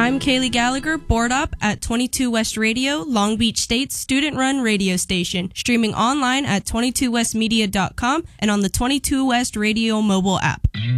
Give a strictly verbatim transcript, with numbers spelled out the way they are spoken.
I'm Kaylee Gallagher, board op at twenty-two West Radio, Long Beach State's student-run radio station, streaming online at twenty-two west media dot com and on the twenty-two West Radio mobile app.